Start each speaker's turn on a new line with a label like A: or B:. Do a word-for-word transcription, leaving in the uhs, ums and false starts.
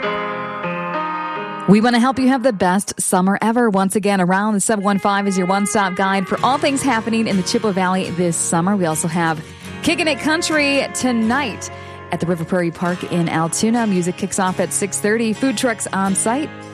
A: We want to help you have the best summer ever. Once again, Around the seven one five is your one-stop guide for all things happening in the Chippewa Valley this summer. We also have Kickin' It Country tonight at the River Prairie Park in Altoona. Music kicks off at six thirty. Food trucks on site.